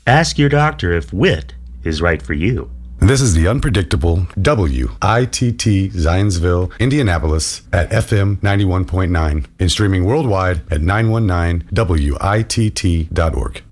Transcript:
Ask your doctor if WIT is right for you. This is the unpredictable WITT Zionsville, Indianapolis at FM 91.9 and streaming worldwide at 919witt.org.